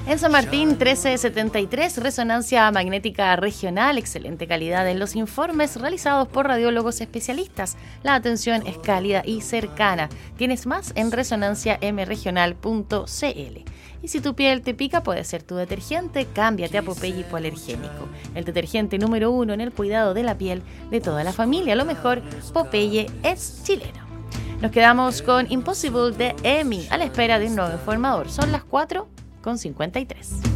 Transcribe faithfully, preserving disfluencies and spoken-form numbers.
En San Martín trece setenta y tres, resonancia magnética regional, excelente calidad en los informes realizados por radiólogos especialistas. La atención es cálida y cercana. Tienes más en resonancia m regional punto c l. Y si tu piel te pica, puede ser tu detergente. Cámbiate a Popeye Hipoalergénico, el detergente número uno en el cuidado de la piel de toda la familia. Lo mejor, Popeye es chileno. Nos quedamos con Impossible de Emi, a la espera de un nuevo informador. Son las cuatro con cincuenta y tres.